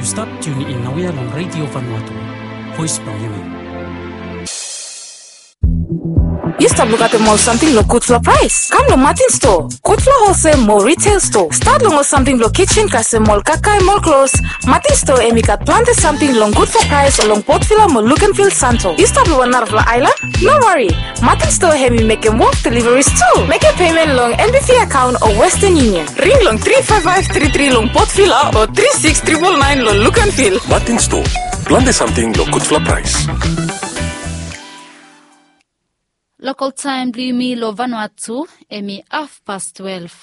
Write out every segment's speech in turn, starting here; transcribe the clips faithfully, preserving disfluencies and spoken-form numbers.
You stop tuning in now along Radio Vanuatu, Voice Parliament. You stop look at the mall something lo good for price. Come to Martin Store. Good for wholesale mall retail store. Start long or something lo kitchen kase mall kakai mall clothes. Martin Store emika planted something long good for price along Port Villa mall look and feel Santo. You stop lo one island? No worry. Martin Store hemi make them walk deliveries too. Make a payment long N B F account or Western Union. Ring long three five five three three long Port Villa or three six nine nine long look and feel. Martin Store. Planted something lo good for price. Local time blue me lo Vanuatu emi half past twelve.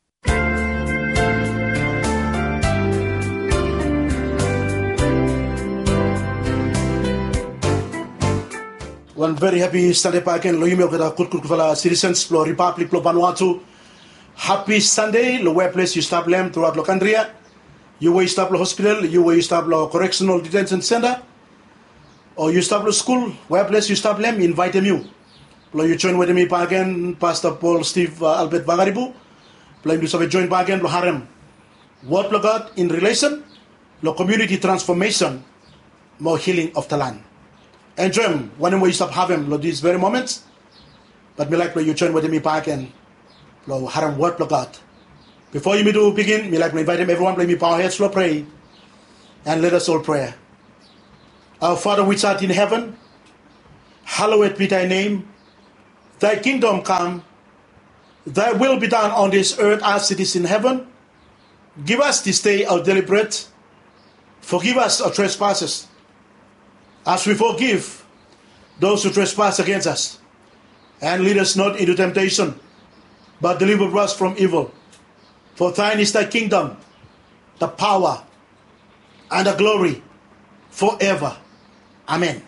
One very happy Sunday again lo yumi okada kut kut fala citizens lo Republic lo Vanuatu. Happy Sunday lo where place you stop lem throughout lo Kandria. You way stop lo hospital, you way stop lo correctional detention center. Or you stop lo school, where place you stop lem invite them you. Lo you join with me again, Pastor Paul Steve uh, Albert Vagaribu. Lo you have join again lo harem. What lo God in relation, lo community transformation, more healing of the land. Enjoy him when we stop having lo these very moments. But me like lo you join with me again, lo harem what lo God. Before you me to begin, me like to invite him everyone, let me bow our heads, lo pray, and let us all pray. Our Father which art in heaven, hallowed be thy name. Thy kingdom come, thy will be done on this earth as it is in heaven. Give us this day our daily bread. Forgive us our trespasses, as we forgive those who trespass against us. And lead us not into temptation, but deliver us from evil. For thine is thy kingdom, the power, and the glory, forever. Amen.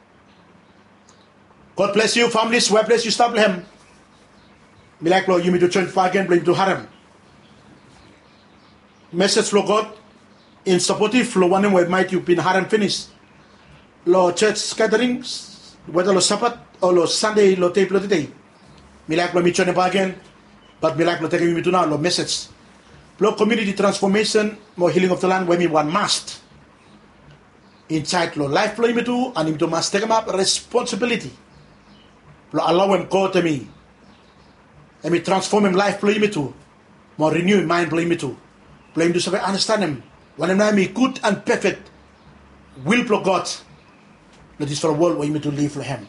God bless you, families. Where bless you, stop him. Me like Lord, you me to change again, blame to harem. Message for God in supportive for one where might you been harem finished. Lord church gatherings, whether lo Sabbath or lo Sunday lo tape lo today. Me like Lord me change again, but me like Lord taking me to now lo message. Lord community transformation, more healing of the land where me one must. Inside lo life lo me to and him to must take him up responsibility. Allow him go to me. And me transform him life, play me too. More renew him mind, play me too. Play him to say, understand him. When I'm me good and perfect will for God. That is for a world where you to live for him.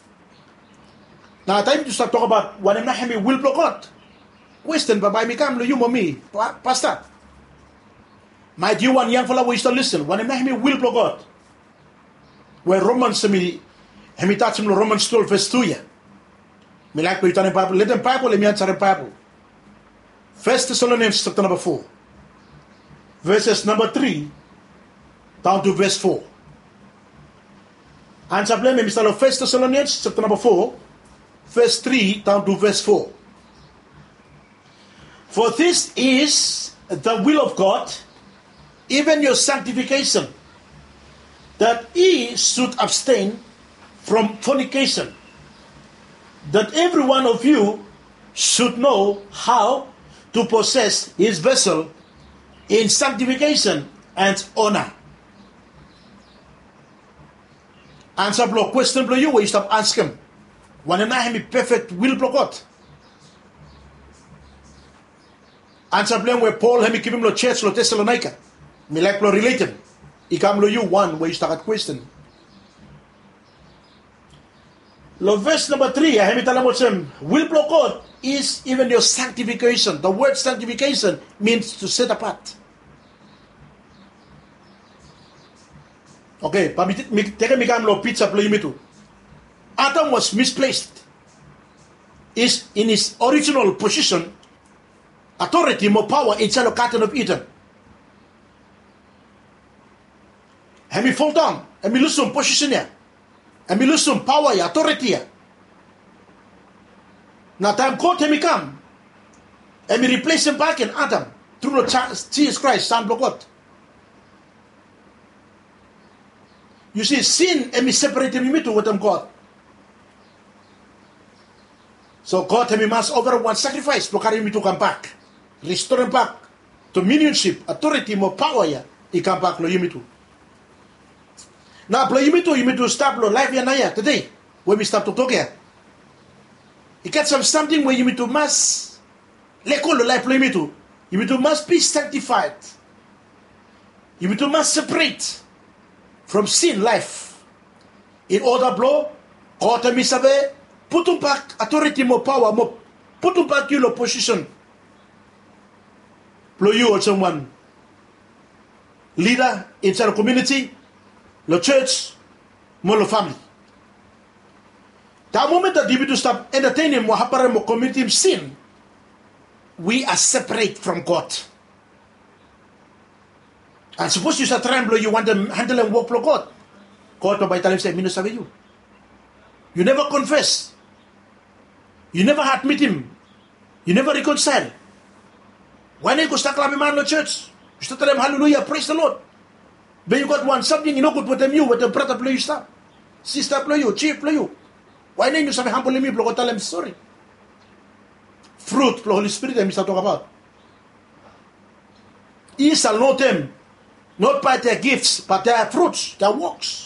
Now time to start talk about when I'm not me will for God. Western by me come you me, Pastor. My dear one young fellow, we still listen. When I'm not me will for God. Where Romans me, and me touch him Romans twelve verse two yeah. Me like to turn in Bible. Let them Bible, let me answer the Bible. First Thessalonians chapter number four. Verses number three down to verse four. Answer blame me, Mister First Thessalonians chapter number four, verse three down to verse four. For this is the will of God, even your sanctification, that ye should abstain from fornication, that every one of you should know how to possess his vessel in sanctification and honor. Answer block question blow you where you stop ask him. When I have perfect will block God. Answer blame where Paul have give him lo church lo Thessalonica. Me like lo related. He come lo you one where you start question. Lo verse number three, I have it about him. Will block God is even your sanctification. The word sanctification means to set apart. Okay, but take me come lo pizza play me too. Adam was misplaced. Is in his original position, authority, more power inside the Garden of Eden. And we fall down, and we lose some position here. And we lose some power, authority here. Now time God he come. And we replace him back in Adam through the Jesus Christ, Son of God. You see, sin and we separate him with them God. So God he must offer one sacrifice to carry me to come back. Restore him back to minionship, authority, more power here ikampak lo yimitu. Now, lo yimitu, yimitu stop lo life ya naya today. When we start to talk here. It gets some something where yimitu must let go lo life lo yimitu. Yimitu must be sanctified. Yimitu must separate from sin life. In order blow, kota misabe, putum back authority mo power mo putum back you lo position. Blow you or someone leader inside a community, the church, mo lo family. The moment that you to stop entertaining mo hapare mo community sin, we are separate from God. And suppose you start trying blow, you want to handle and walk for God. God by time say, "Minus you." You never confess. You never had meet him. You never reconcile. Why not you start clapping man in the church? You start telling him hallelujah, praise the Lord. But you got one something you know good with them you, with the brother play you stop. Sister play you, chief play you. Why not you say humble me, blow tell him sorry. Fruit, the Holy Spirit, that we start talking about. Ye shall know them, not by their gifts, but their fruits, their works.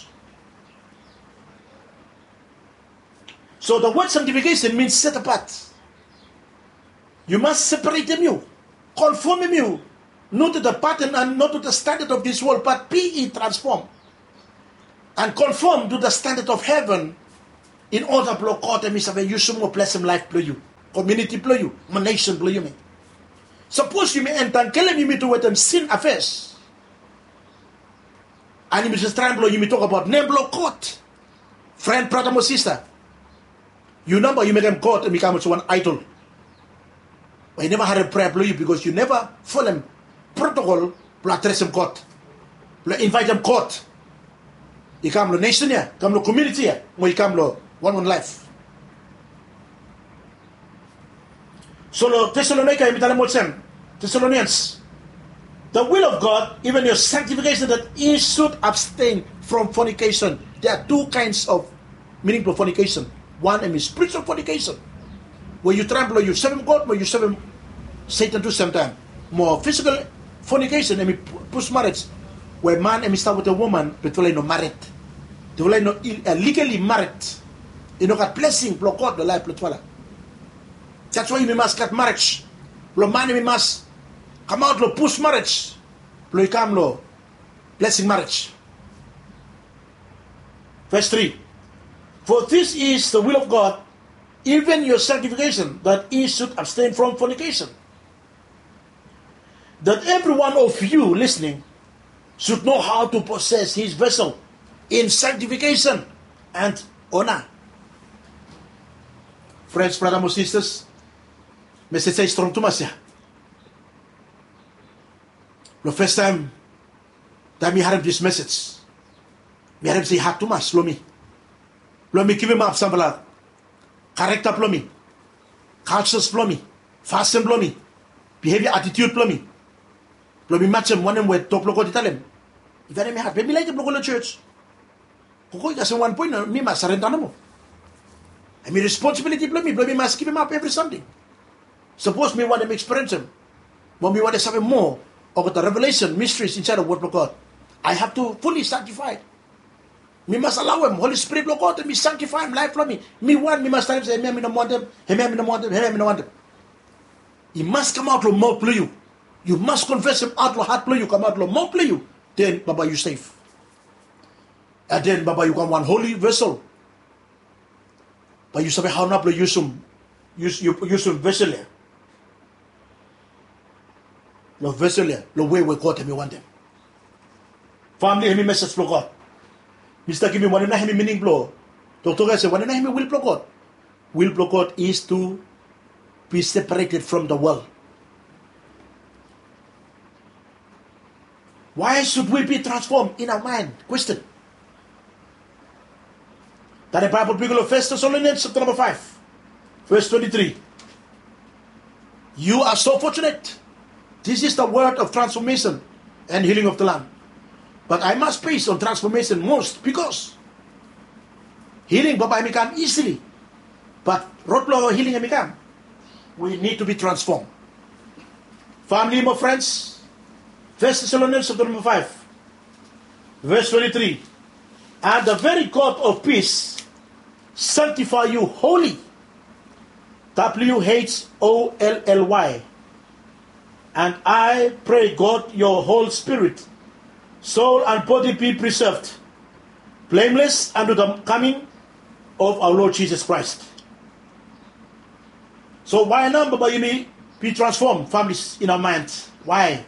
So the word sanctification means set apart. You must separate them you, conform them you, not to the pattern and not to the standard of this world, but be ye transformed and conform to the standard of heaven in order to block out and you some more pleasant life blow you, community blow you, my nation blow you me. Suppose you may enter and kill him, you may do with them sin affairs. And you may just try and blow, you may talk about name blow court. Friend, brother, or sister. You number, you make them court and become one idol. But you never had a prayer blow you because you never follow protocol to address them court. To invite them court. You come to nation here, come to community here, or you come to one one life. So Thessalonica, Thessalonians, the will of God, even your sanctification, that ye should abstain from fornication. There are two kinds of meaning for fornication. One is spiritual fornication, where you trample, you serve God, where you serve Satan to same time. More physical fornication, I mean post marriage, where man and start with a woman, but they no married, they will no legally married. You know, got blessing, block out the life, blood. That's why you must get marriage. Lo man we must come out lo post marriage, lo come lo blessing marriage. Verse three. For this is the will of God, even your sanctification, that ye should abstain from fornication. That every one of you listening should know how to possess his vessel in sanctification and honor. Friends, brothers and sisters, message is strong to Masya. The first time that we heard this message, we heard say hat to mas, lomi. Lomi kive ma sambala. Character plomi. Cultures plomi. Fashion plomi. Behavior attitude plomi. Plomi matchem one with top logo ditalem. If I may have maybe like the local church. Koko kasi one point na mi mas sarentana mo. I mean responsibility plomi. Plomi must keep him up every Sunday. Suppose me want to experience him. But me want to have more of the revelation mysteries inside the word of God. I have to fully sanctify. Me must allow him, Holy Spirit, Lord God, to me sanctify him, life from me. Me want, me must tell him, say, me, me no want him, me, me no want him, me, me no want him. He must come out, Lord, mouth play you. You must confess him out, Lord, heart play you, come out, Lord, mouth play you. Then, Baba, you safe. And then, Baba, you come one holy vessel. But you say, how not play you some, use, you, use some vessel here. Lord, vessel here, Lord, way we God, me want him. Family, me message, Lord God. Mister Kimi, one na himi meaning blow. Doctor guy said, one na himi will blow God. Will blow God is to be separated from the world. Why should we be transformed in our mind? Question. That the Bible begins of First Thessalonians chapter number five, verse twenty-three. You are so fortunate. This is the word of transformation and healing of the land. But I must base on transformation most because healing Baba may come easily. But roadblock healing may come. We need to be transformed. Family, my friends, First Thessalonians chapter number five, verse twenty-three. And the very God of peace sanctify you wholly. W H O L L Y. And I pray God your whole spirit, soul and body be preserved, blameless unto the coming of our Lord Jesus Christ. So why now, Baba, you may be transformed, families in our minds? Why?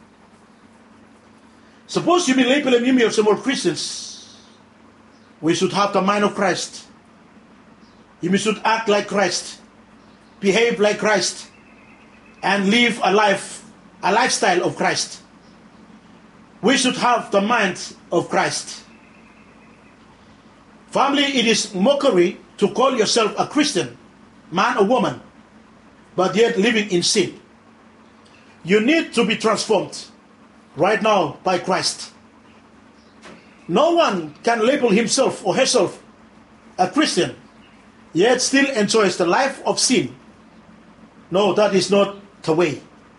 Suppose you may label and you may have some more Christians. We should have the mind of Christ. You should act like Christ, behave like Christ, and live a life, a lifestyle of Christ. We should have the mind of Christ. Family, it is mockery to call yourself a Christian, man or woman, but yet living in sin. You need to be transformed right now by Christ. No one can label himself or herself a Christian, yet still enjoys the life of sin. No, that is not the way.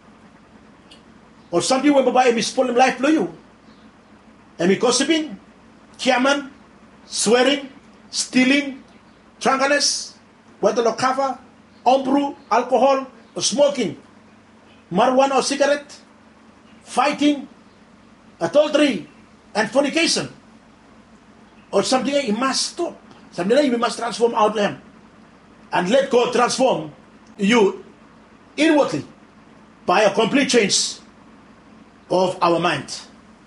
Or something when babae mi spoil life lo you. And me gossiping, kiaman, swearing, stealing, drunkenness, whether lo kava, ombru, alcohol, or smoking, marijuana or cigarette, fighting, adultery, and fornication. Or something you must stop. Something you must transform out them. And let God transform you inwardly by a complete change of our mind.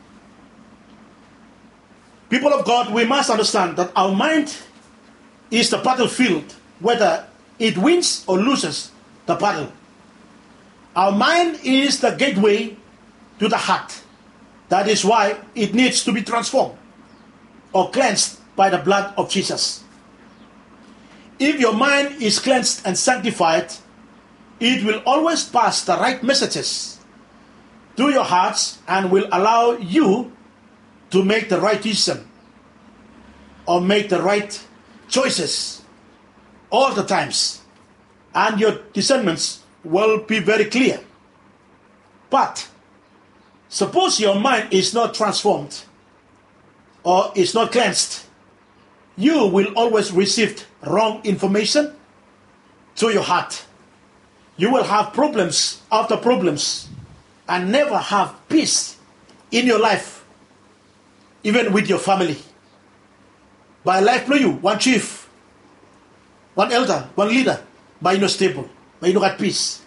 People of God, we must understand that our mind is the battlefield, whether it wins or loses the battle. Our mind is the gateway to the heart. That is why it needs to be transformed or cleansed by the blood of Jesus. If your mind is cleansed and sanctified, it will always pass the right messages to your hearts and will allow you to make the right decision or make the right choices all the times, and your discernments will be very clear. But suppose your mind is not transformed or is not cleansed, you will always receive wrong information to your heart. You will have problems after problems and never have peace in your life, even with your family. By life no you, one chief, one elder, one leader, by no stable, by no at peace.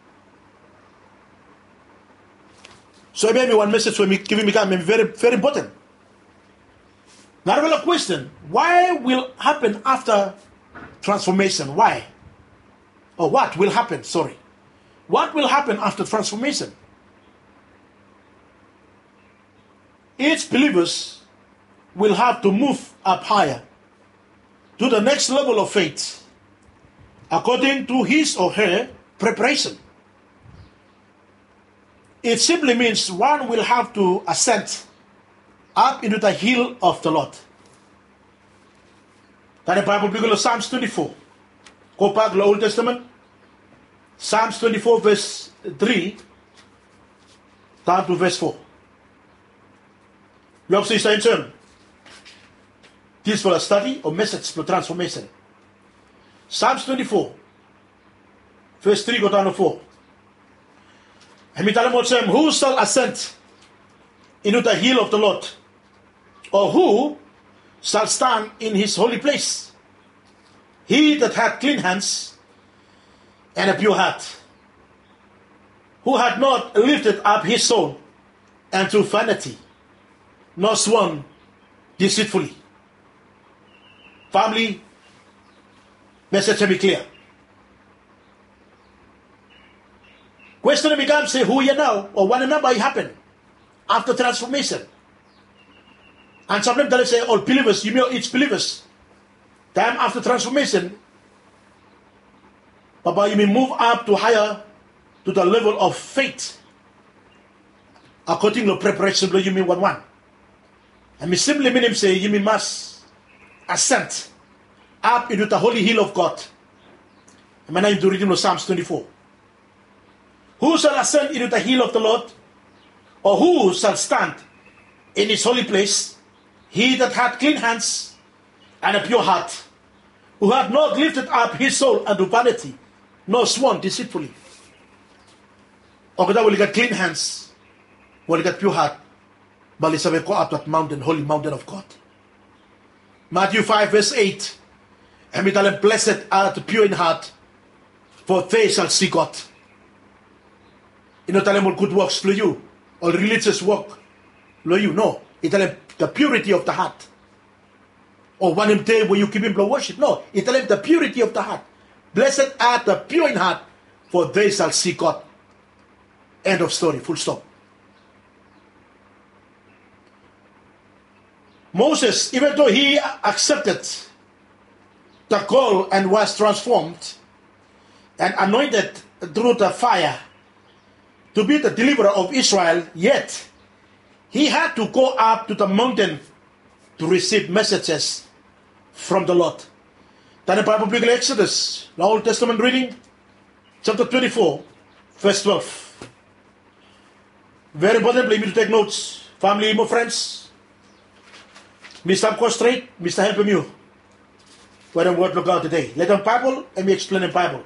So I made me one message for me, giving me very, very important. Now a question, why will happen after transformation? Why? Or what will happen, sorry. What will happen after transformation? Each believers will have to move up higher to the next level of faith according to his or her preparation. It simply means one will have to ascend up into the hill of the Lord. That the Bible begins Psalms twenty-four. Go back to the Old Testament. Psalms twenty-four verse three down to verse four. We also say in turn. This for a study or message for transformation. Psalms twenty-four verse three go down to four. And we tell him, who shall ascend into the hill of the Lord? Or who shall stand in his holy place? He that hath clean hands and a pure heart, who had not lifted up his soul unto vanity, nor sworn deceitfully. Family, message to be clear. Question becomes, say, who you know, or what number happen after transformation. And sometimes they say, all believers, you know, each believers, time after transformation, Papa, you may move up to higher, to the level of faith, according to preparation, you mean one one. And me simply mean him say, you may must ascend up into the holy hill of God. And when I do read in Psalms twenty-four. Who shall ascend into the hill of the Lord? Or who shall stand in his holy place? He that hath clean hands and a pure heart, who hath not lifted up his soul unto vanity, nor sworn deceitfully. Or that will get clean hands, will get pure heart, but he shall go up that mountain, holy mountain of God. Matthew five verse eight. And we tell them, blessed are the pure in heart, for they shall see God. You know, tell them all good works to you, or religious work to you. No, you tell them the purity of the heart. Or one him day where you keep him for worship. No, you tell them the purity of the heart. Blessed are the pure in heart, for they shall see God. End of story, full stop. Moses, even though he accepted the call and was transformed and anointed through the fire to be the deliverer of Israel, yet he had to go up to the mountain to receive messages from the Lord. Then the Bible, Bible Exodus, the Old Testament reading, chapter twenty-four, verse twelve. Very important, please me to take notes. Family, my friends. Mister Go straight, Mister helping you. Where the word look out today. Let them Bible and me explain the Bible.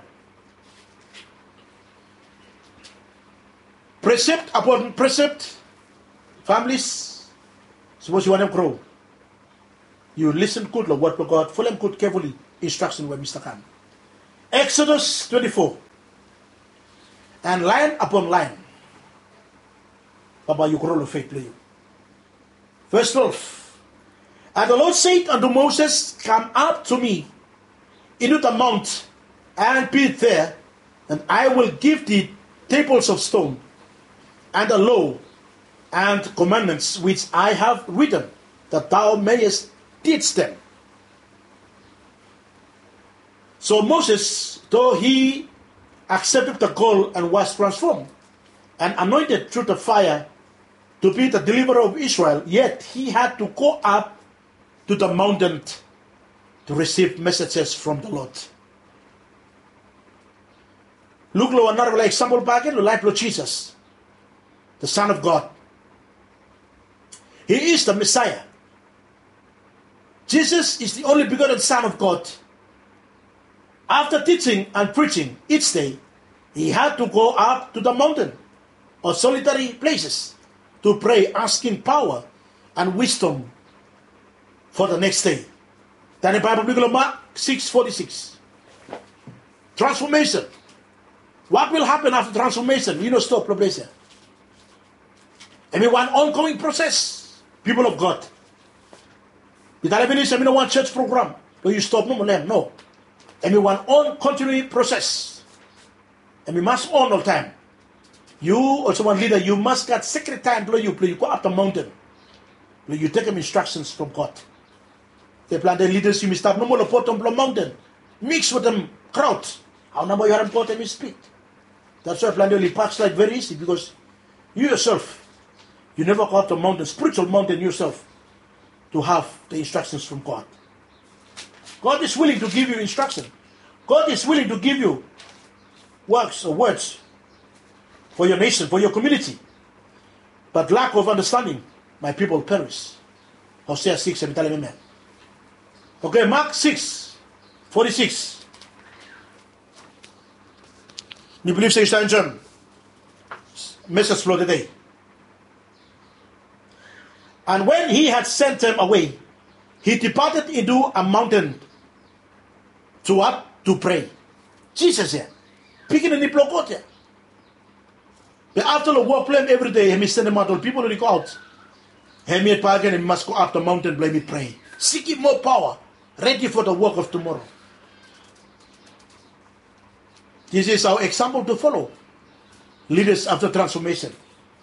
Precept upon precept, families, suppose you want them grow. You listen good, the word of God, follow them good carefully, instruction by Mister Khan. Exodus twenty-four. And line upon line. Papa, you grow of faith, please. Verse twelve. And the Lord said unto Moses, come up to me into the mount and be there, and I will give thee tables of stone and a law and commandments which I have written, that thou mayest teach them. So Moses, though he accepted the call and was transformed and anointed through the fire to be the deliverer of Israel, yet he had to go up to the mountain to receive messages from the Lord. Look at another example back in the life of Jesus, the Son of God. He is the Messiah. Jesus is the only begotten Son of God. After teaching and preaching each day, he had to go up to the mountain or solitary places to pray, asking power and wisdom for the next day. Then the Bible, Mark six forty-six. Transformation. What will happen after transformation? You know, stop, place. I mean, one ongoing process, people of God. With I mean, one church program, where you stop, no, no. I mean, one on continuing process. And we must on all the time. You, also one leader, you must get sacred time to you, you go up the mountain. You take them instructions from God. They plan their leaders, you must stop no more the mountain. Mix with them crowd. How number you are important is speak. That's why I plan to pass like very easy, because you yourself, you never go up the mountain, spiritual mountain yourself, to have the instructions from God. God is willing to give you instruction. God is willing to give you works or words for your nation, for your community. But lack of understanding, my people perish. Hosea six, I'm telling you, man. Okay, Mark six, forty-six. You believe say in German? Message flow today. And when he had sent them away, he departed into a mountain to what? To pray. Jesus here. Picking in the block here. But after the work plan every day, he send them out. All people will go out. He made bargain and must go up the mountain, blame me pray. Seeking more power, ready for the work of tomorrow. This is our example to follow. Leaders after transformation.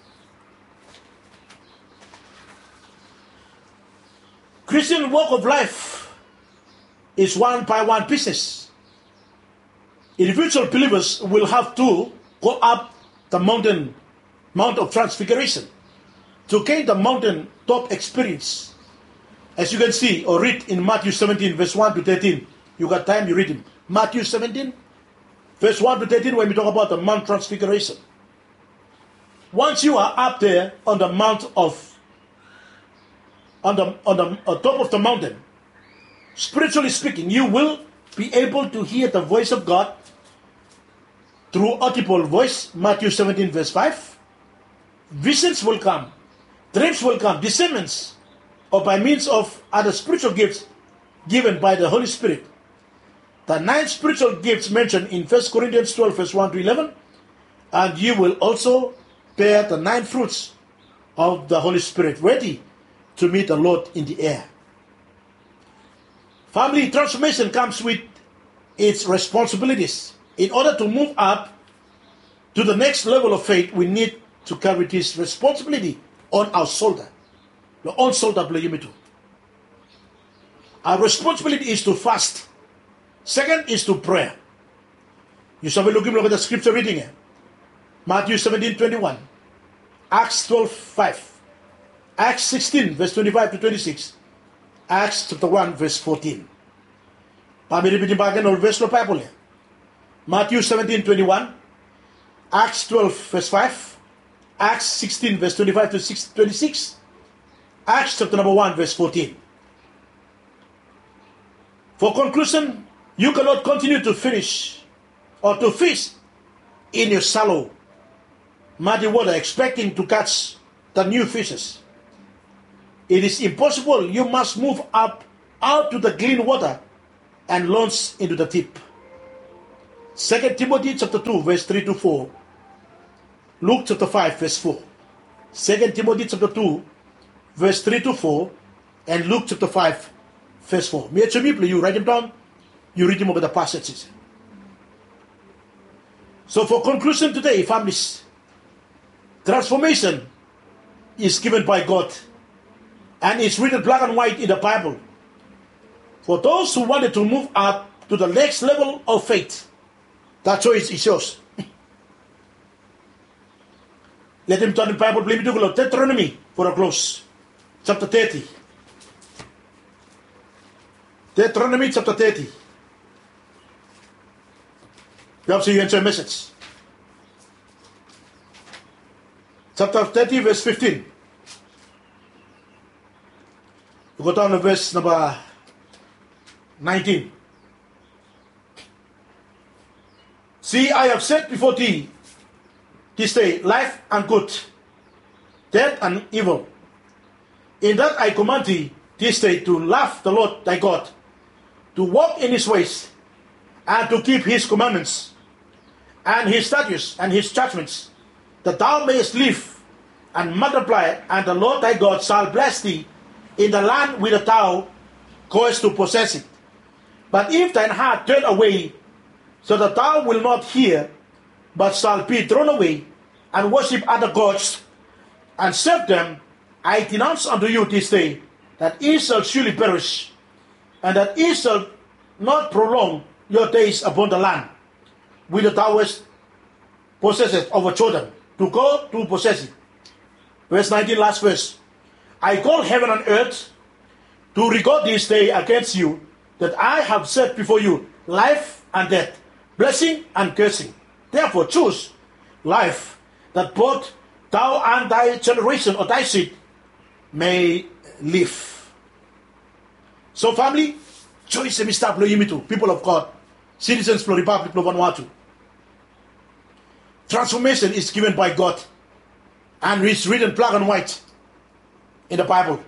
Christian walk of life is one by one business. Individual believers will have to go up the mountain, Mount of Transfiguration, to gain the mountain top experience. As you can see or read in Matthew seventeen, verse one to thirteen. You got time, you read him. Matthew seventeen, verse one to thirteen, when we talk about the Mount Transfiguration. once you are up there on the mount of, on the, on the on top of the mountain, spiritually speaking, you will be able to hear the voice of God through audible voice, Matthew seventeen verse five. Visions will come, dreams will come, discernments, or by means of other spiritual gifts given by the Holy Spirit. The nine spiritual gifts mentioned in First Corinthians twelve verse one to eleven, and you will also bear the nine fruits of the Holy Spirit, ready to meet the Lord in the air. Family transformation comes with its responsibilities. In order to move up to the next level of faith, we need to carry this responsibility on our shoulder. The on shoulder play me too. Our responsibility is to fast. Second is to pray. You shall be looking look at the scripture reading here. Matthew seventeen twenty-one, Acts twelve five, Acts sixteen verse twenty-five to twenty-six, Acts chapter one verse fourteen. Pamiri pinimbagan or verse lo Bible here. Matthew seventeen twenty-one, Acts twelve verse five, Acts sixteen verse twenty-five to twenty-six, Acts chapter number one verse fourteen. For conclusion, you cannot continue to finish or to fish in your shallow, muddy water expecting to catch the new fishes. It is impossible. You must move up out to the clean water and launch into the deep. Second Timothy chapter two verse three to four, Luke chapter five verse four. Second Timothy chapter two verse three to four, and Luke chapter five verse four. You write them down, you read them over the passages. So for conclusion today, families, transformation is given by God, and it's written black and white in the Bible. For those who wanted to move up to the next level of faith, that choice is yours. Let him turn the Bible, please, to Deuteronomy for a close. Chapter thirty. Deuteronomy chapter thirty. You have to you answer a message. Chapter thirty, verse fifteen. You go down to verse number nineteen. See, I have set before thee this day life and good, death and evil. In that I command thee this day to love the Lord thy God, to walk in his ways, and to keep his commandments, and his statutes, and his judgments, that thou mayest live and multiply, and the Lord thy God shall bless thee in the land whither thou goest to possess it. But if thine heart turn away, so that thou wilt not hear, but shalt be thrown away, and worship other gods, and serve them, I denounce unto you this day, that ye shall surely perish, and that ye shall not prolong your days upon the land, whither thou hast possessed over Jordan, to go to possess it. Verse nineteen, last verse. I call heaven and earth to record this day against you, that I have set before you life and death, blessing and cursing. Therefore choose life, that both thou and thy generation or thy seed may live. So family, choice me stop people of God, citizens of the Republic of Vanuatu. Transformation is given by God, and it's written black and white in the Bible.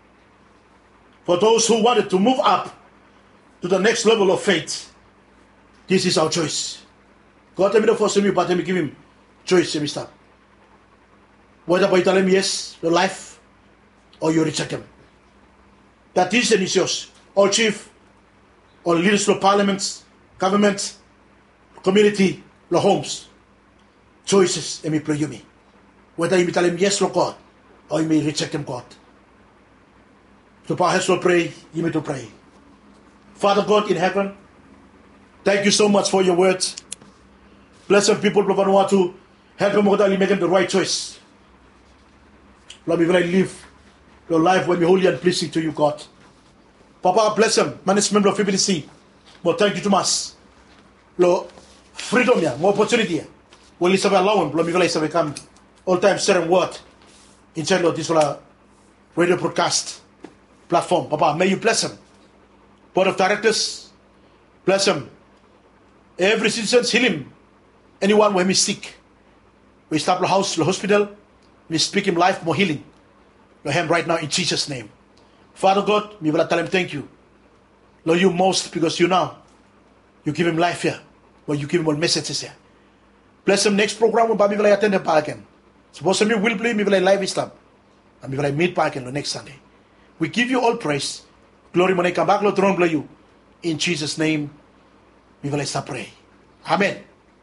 For those who wanted to move up to the next level of faith, this is our choice. God tell me to force him, but let me give him choice. Let me stop. Whether by telling him yes, your life, or you reject him. That decision is yours. All chief, all leaders of parliaments, government, community, the homes. Choices, and me play you me. Whether you tell him yes, Lord God, or you may reject him, God. So perhaps we'll pray, you may to pray. Father God in heaven, thank you so much for your words. Blessed people of Vanuatu, help them to make the right choice. Lord, we will live your life when we holy and pleasing to you, God. Papa, bless them, management of F B C. But thank you to us. Lord, freedom, yeah, more opportunity. Well, it's about allowing, Lord, we will come. all time sharing word inside Lord this wala radio broadcast platform. Papa, may you bless them. Board of directors, bless them. Every citizen, heal him. Anyone who is sick, we stop the house, the hospital, we speak him life, more healing. Lord, him right now in Jesus' name. Father God, we will tell him thank you. Lord, you most because you now, you give him life here, but you give him all messages here. Bless him next program, we will attend the park again. Suppose me will play, we will live is stop. And we will meet park again next Sunday. We give you all praise. Glory, money, come back, Lord, throne bless you. In Jesus' name, we will stop pray. Amen.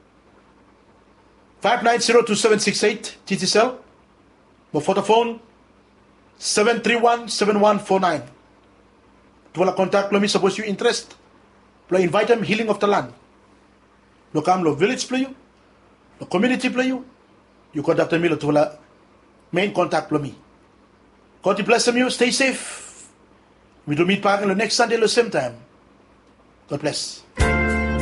five nine zero two seven six eight, T T cell. My photo phone, seven three one seven one four nine. To wala contact me, suppose you interest. Pla invite them healing of the land. Lo come lo village play you. Lo community play you. You contact me lo to wala main contact me. God bless you. Stay safe. We do meet back on the next Sunday at the same time. God bless.